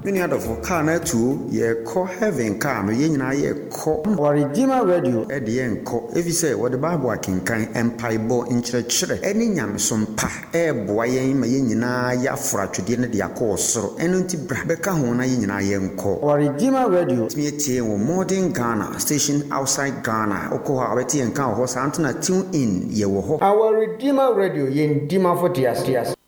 Many other for car na too, ye call heaven car, me yen na ye call Our Redeemer Radio at the end call. If you say what the Bible can kind empire bo in church, any yam some pa, boy, my yen na ya for to dinner the course, and until Brabecca Hona yen na yen call. Our Redeemer Radio Me modern Ghana, station outside Ghana, Okoha, Betty and Cow, Santana tune in, ye wo. Our Redeemer Radio yen Dima for Tias.